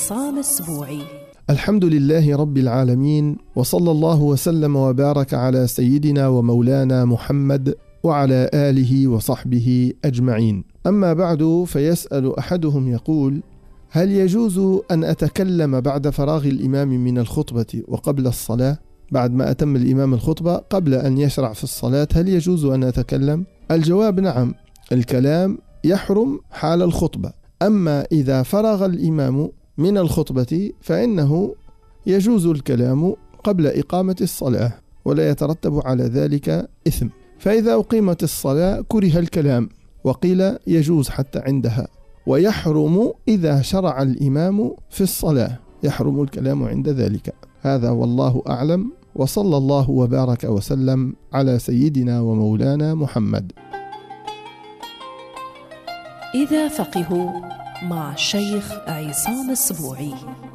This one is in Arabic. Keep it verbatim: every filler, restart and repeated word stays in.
عصام السبوعي. الحمد لله رب العالمين، وصلى الله وسلم وبارك على سيدنا ومولانا محمد وعلى آله وصحبه أجمعين. أما بعد، فيسأل أحدهم يقول: هل يجوز أن أتكلم بعد فراغ الإمام من الخطبة وقبل الصلاة؟ بعد ما أتم الإمام الخطبة قبل أن يشرع في الصلاة، هل يجوز أن أتكلم؟ الجواب نعم، الكلام يحرم حال الخطبة. أما إذا فرغ الإمام من الخطبة فإنه يجوز الكلام قبل إقامة الصلاة، ولا يترتب على ذلك إثم. فإذا أقيمت الصلاة كره الكلام، وقيل يجوز حتى عندها، ويحرم إذا شرع الإمام في الصلاة، يحرم الكلام عند ذلك. هذا والله أعلم، وصلى الله وبارك وسلم على سيدنا ومولانا محمد. إذا فقهوا مع الشيخ عصام السبوعي.